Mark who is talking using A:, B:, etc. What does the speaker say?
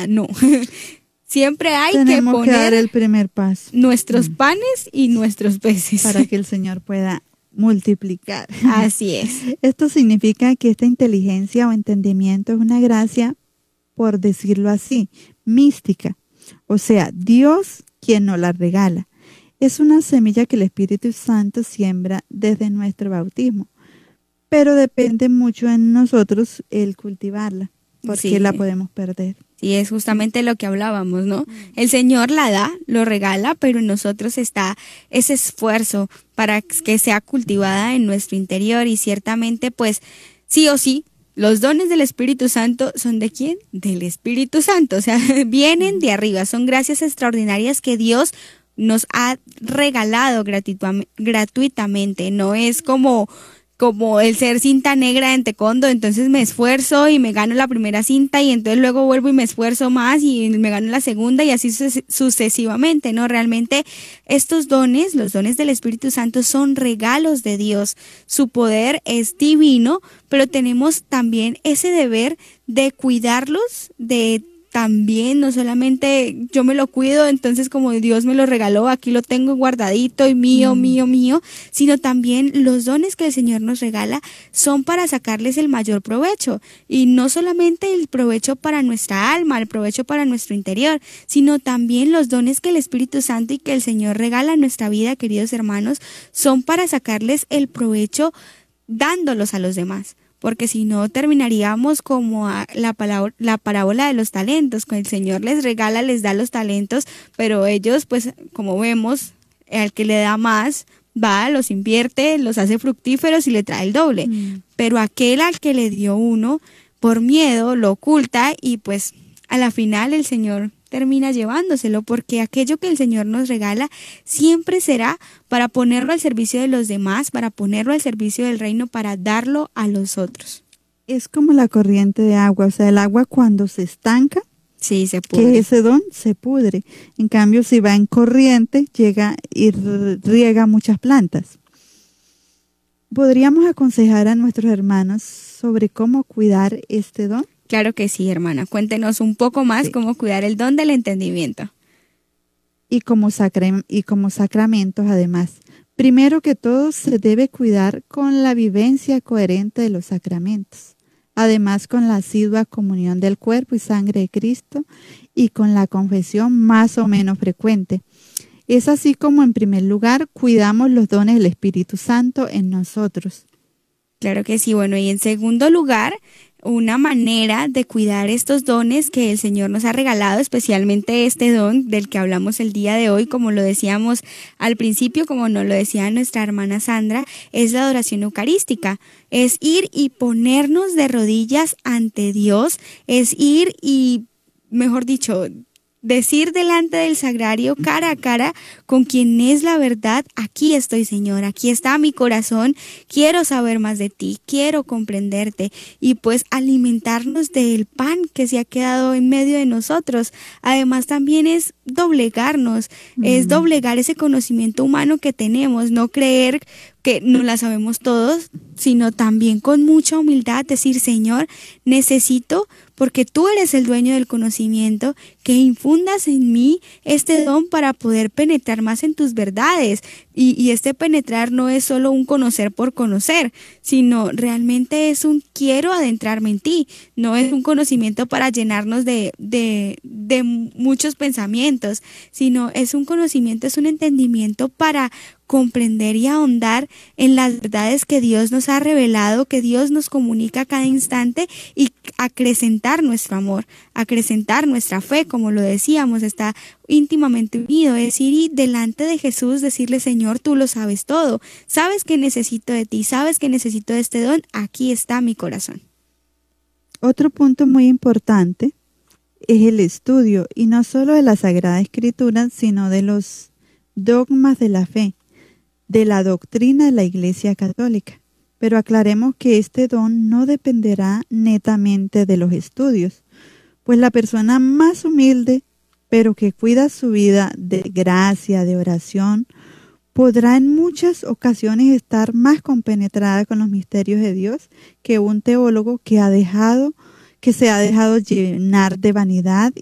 A: nada, no. Siempre hay
B: Tenemos
A: que
B: que dar
A: poner
B: el primer paso
A: nuestros panes y nuestros peces.
B: para que el Señor pueda multiplicar.
A: Así es.
B: Esto significa que esta inteligencia o entendimiento es una gracia, por decirlo así, mística. O sea, Dios quien nos la regala. Es una semilla que el Espíritu Santo siembra desde nuestro bautismo, pero depende mucho en nosotros el cultivarla, porque
A: Sí.
B: la podemos perder.
A: Sí, es justamente lo que hablábamos, ¿no? El Señor la da, lo regala, pero en nosotros está ese esfuerzo para que sea cultivada en nuestro interior y ciertamente, pues, sí o sí, los dones del Espíritu Santo son ¿de quién? Del Espíritu Santo, o sea, vienen de arriba, son gracias extraordinarias que Dios nos ha regalado gratuitamente, no es como el ser cinta negra en taekwondo, entonces me esfuerzo y me gano la primera cinta y entonces luego vuelvo y me esfuerzo más y me gano la segunda y así sucesivamente, ¿no? Realmente estos dones, los dones del Espíritu Santo son regalos de Dios, su poder es divino, pero tenemos también ese deber de cuidarlos, de también, no solamente yo me lo cuido, entonces como Dios me lo regaló, aquí lo tengo guardadito y mío, sino también los dones que el Señor nos regala son para sacarles el mayor provecho. Y no solamente el provecho para nuestra alma, el provecho para nuestro interior, sino también los dones que el Espíritu Santo y que el Señor regala en nuestra vida, queridos hermanos, son para sacarles el provecho dándolos a los demás. Porque si no terminaríamos como la parábola de los talentos, que el Señor les regala, les da los talentos, pero ellos, pues como vemos, al que le da más, va, los invierte, los hace fructíferos y le trae el doble. Pero aquel al que le dio uno, por miedo, lo oculta y pues a la final el Señor termina llevándoselo, porque aquello que el Señor nos regala siempre será para ponerlo al servicio de los demás, para ponerlo al servicio del reino, para darlo a los otros.
B: Es como la corriente de agua, o sea, el agua cuando se estanca,
A: sí, se pudre.
B: Que ese don se pudre. En cambio, si va en corriente, llega y riega muchas plantas. ¿Podríamos aconsejar a nuestros hermanos sobre cómo cuidar este don?
A: Claro que sí, hermana. Cuéntenos un poco más cómo cuidar el don del entendimiento.
B: Y como sacramentos, además. Primero que todo, se debe cuidar con la vivencia coherente de los sacramentos. Además, con la asidua comunión del cuerpo y sangre de Cristo y con la confesión más o menos frecuente. Es así como, en primer lugar, cuidamos los dones del Espíritu Santo en nosotros.
A: Claro que sí. Bueno, y en segundo lugar, una manera de cuidar estos dones que el Señor nos ha regalado, especialmente este don del que hablamos el día de hoy, como lo decíamos al principio, como nos lo decía nuestra hermana Sandra, es la adoración eucarística. Es ir y ponernos de rodillas ante Dios, es ir y, mejor dicho, decir delante del sagrario, cara a cara, con quien es la verdad: aquí estoy, Señor, aquí está mi corazón, quiero saber más de ti, quiero comprenderte, y pues alimentarnos del pan que se ha quedado en medio de nosotros. Además también es doblegarnos, es doblegar ese conocimiento humano que tenemos, no creer que no la sabemos todos, sino también con mucha humildad decir: Señor, necesito, porque tú eres el dueño del conocimiento, que infundas en mí este don para poder penetrar más en tus verdades. Y este penetrar no es solo un conocer por conocer, sino realmente es un quiero adentrarme en ti. No es un conocimiento para llenarnos de muchos pensamientos, sino es un conocimiento, es un entendimiento para comprender y ahondar en las verdades que Dios nos ha revelado, que Dios nos comunica a cada instante, y acrecentar nuestro amor, acrecentar nuestra fe, como lo decíamos, está íntimamente unido. Es ir y delante de Jesús decirle: Señor, tú lo sabes todo, sabes que necesito de ti, sabes que necesito de este don, aquí está mi corazón.
B: Otro punto muy importante es el estudio, y no solo de la Sagrada Escritura, sino de los dogmas de la fe, de la doctrina de la Iglesia Católica. Pero aclaremos que este don no dependerá netamente de los estudios, pues la persona más humilde, pero que cuida su vida de gracia, de oración, podrá en muchas ocasiones estar más compenetrada con los misterios de Dios que un teólogo que se ha dejado llenar de vanidad